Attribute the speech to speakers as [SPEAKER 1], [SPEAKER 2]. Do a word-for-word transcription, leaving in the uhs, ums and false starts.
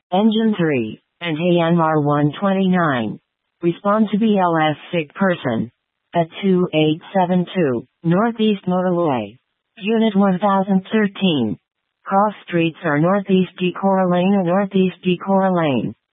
[SPEAKER 1] Engine three, and A M R one twenty-nine. Respond to B L S sick person. At two eight seven two, Northeast Motorway. Unit one thousand thirteen. Cross streets are Northeast Decorah Lane and Northeast Decorah Lane.